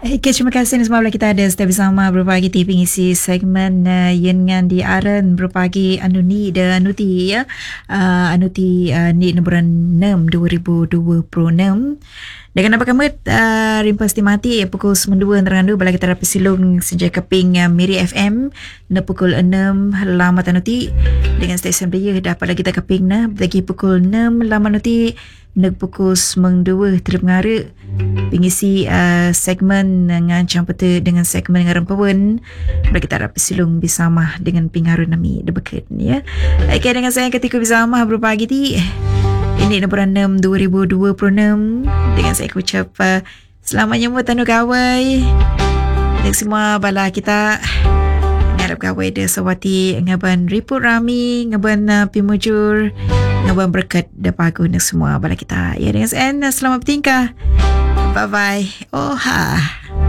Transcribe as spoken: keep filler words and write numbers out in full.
Okay, terima kasih semua kita ada setiap bersama berbagi ti pengisi segmen uh, yen ngan di aren berbagi anu ni dan anu ti ya. Uh, anu ti uh, ni bulan enam dua ribu dua puluh enam. Dengan apa kamu uh, rimpas di mati pukul sembilan dua terandu bala kita dapat silung sejak keping uh, Miri F M na pukul enam lama anu ti dengan stesen dia dapat lagi kita keping na bagi pukul enam lama anu ti nak pukul sembilan dua terip ngara pengisi uh, segmen dengan campur dengan segmen dengan rempawan bagi kita dapat silung bersama dengan pengaruh nami debekat ya. Okay, dengan saya ketika bersama berbagi ti ini bulan enam dua ribu dua puluh enam dengan saya ucap uh, selamat nyambut anu gawai dan semua bala kita ngarap gawai de sawati ngaban ripu rami ngaban uh, pimujur ngaban berkat da pagu nak semua bala kita ya dengan saya selamat bertingkah, bye bye. Oh ha.